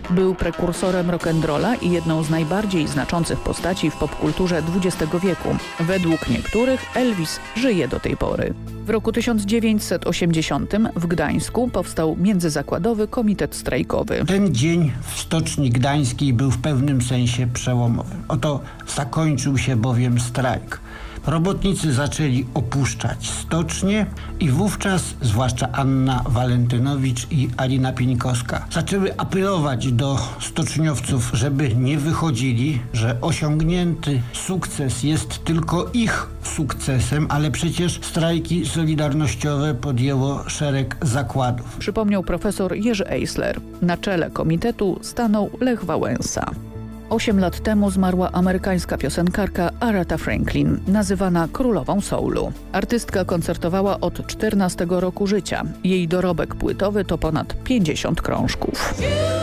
Był prekursorem rock'n'rolla i jedną z najbardziej znaczących postaci w popkulturze XX wieku. Według niektórych Elvis żyje do tej pory. W roku 1980 w Gdańsku powstał Międzyzakładowy Komitet Strajkowy. Ten dzień w Stoczni Gdańskiej był w pewnym sensie przełomowy. Oto zakończył się bowiem strajk. Robotnicy zaczęli opuszczać stocznię i wówczas, zwłaszcza Anna Walentynowicz i Alina Pieńkowska, zaczęły apelować do stoczniowców, żeby nie wychodzili, że osiągnięty sukces jest tylko ich sukcesem, ale przecież strajki solidarnościowe podjęło szereg zakładów. Przypomniał profesor Jerzy Eisler. Na czele komitetu stanął Lech Wałęsa. 8 lat temu zmarła amerykańska piosenkarka Aretha Franklin, nazywana królową soulu. Artystka koncertowała od 14 roku życia. Jej dorobek płytowy to ponad 50 krążków.